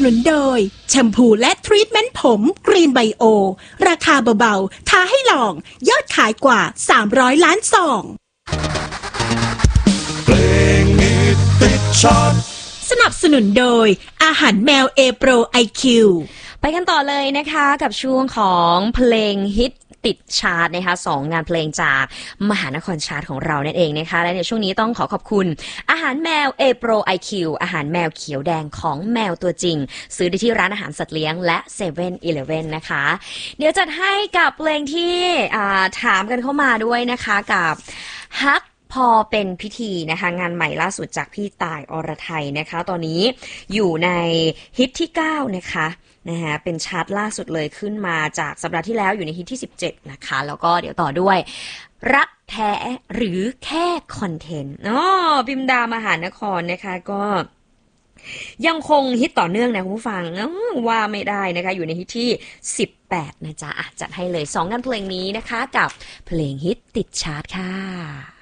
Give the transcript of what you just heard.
นุนโดยแชมพูและทรีทเมนต์ผมกรีนไบโอราคาเบาๆท้าให้ลองยอดขายกว่า300ล้านซองเพลงฮิตติดชาร์ตสนับสนุนโดยอาหารแมวเอโปรไอคิวไปกันต่อเลยนะคะกับช่วงของเพลงฮิตติดชาร์ตนะคะ2งานเพลงจากมหานครชาร์ตของเรานั่นเองนะคะและในช่วงนี้ต้องขอบคุณอาหารแมว A Pro IQ อาหารแมวเขียวแดงของแมวตัวจริงซื้อได้ที่ร้านอาหารสัตว์เลี้ยงและ7-Eleven นะคะเดี๋ยวจัดให้กับเพลงที่ถามกันเข้ามาด้วยนะคะกับฮักพอเป็นพิธีนะคะงานใหม่ล่าสุดจากพี่ต่ายอรไทยนะคะตอนนี้อยู่ในฮิตที่9นะคะเป็นชาร์ตล่าสุดเลยขึ้นมาจากสัปดาห์ที่แล้วอยู่ในฮิตที่17นะคะแล้วก็เดี๋ยวต่อด้วยรักแท้หรือแค่คอนเทนต์พิมดามหานครนะคะก็ยังคงฮิตต่อเนื่องนะคุณผู้ฟังว่าไม่ได้นะคะอยู่ในฮิตที่18นะจ๊ะจัดให้เลย2งานเพลงนี้นะคะกับเพลงฮิตติดชาร์ตค่ะ